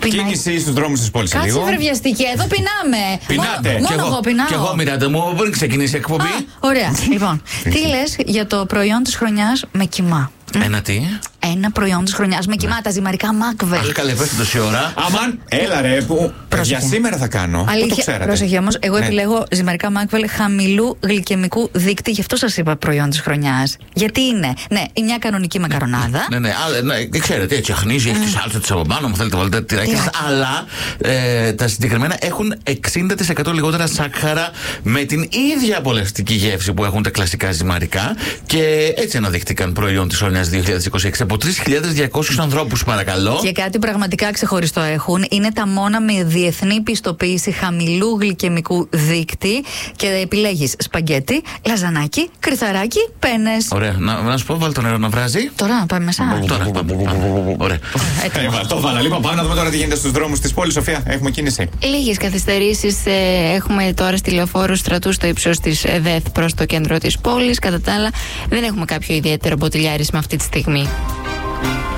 Κίνηση στους δρόμους της πόλης. Κάτσε βρεβιαστική, εδώ πεινάμε. Πεινάτε. Μόνο εγώ πεινάω. Και εγώ, Μιράντα μου, μπορεί να ξεκινήσει η εκπομπή. Ωραία. Λοιπόν, τι λες για το προϊόν της χρονιάς με κιμά? Ένα τι? Ένα προϊόν της χρονιάς με κιμά, τα ζυμαρικά Μακβέλ. Αχ, καλέ, πες τόση ώρα. Αμάν, έλα ρε, που για σήμερα θα κάνω. Πού το ξέρατε? Πρόσεχε όμως, εγώ επιλέγω ζυμαρικά Μακβέλ χαμηλού γλυκαιμικού δείκτη, γι' αυτό σας είπα προϊόν της χρονιάς. Γιατί είναι, ναι, μια κανονική μακαρονάδα. Ναι, ξέρετε, έτσι αχνίζει, έχει τη σάλτσα της από πάνω, μου θέλετε βάλετε τυράκια. Αλλά τα συγκεκριμένα έχουν 60% λιγότερα σάκχαρα με την ίδια απολαυστική γεύση που έχουν τα κλασικά ζυμαρικά και έτσι αναδείχτηκαν προϊόν της χρονιάς 2026 από 3.200 ανθρώπους, παρακαλώ. Και κάτι πραγματικά ξεχωριστό έχουν, είναι τα μόνα με διεθνή πιστοποίηση χαμηλού γλυκαιμικού δείκτη και επιλέγεις σπαγκέτι, λαζανάκι, κρυθαράκι, πένες. Ωραία, να σου πω, βάλει το νερό να βράζει. Τώρα πάμε μέσα. Τώρα πάμε. Ωραία. Το βάλα. Λοιπόν, πάμε να δούμε τώρα τι γίνεται στους δρόμους της πόλης. Σοφία, έχουμε κίνηση. Λίγες καθυστερήσεις έχουμε τώρα στη Λεωφόρου Στρατού στο ύψος της ΔΕΘ προς το κέντρο της πόλης. Κατά τα άλλα, δεν έχουμε κάποιο ιδιαίτερο μποτιλιάρισμα αυτή τη στιγμή.